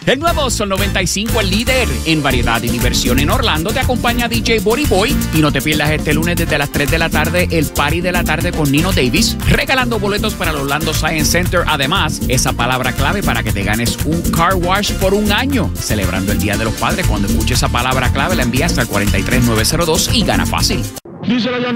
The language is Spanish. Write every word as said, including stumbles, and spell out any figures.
El nuevo Sol noventa y cinco, el líder en variedad y diversión en Orlando, te acompaña D J Body Boy. Y no te pierdas este lunes desde las tres de la tarde, el party de la tarde con Nino Davis, regalando boletos para el Orlando Science Center. Además, esa palabra clave para que te ganes un car wash por un año. Celebrando el Día de los Padres, cuando escuches esa palabra clave, la envías al cuatro tres nueve cero dos y gana fácil.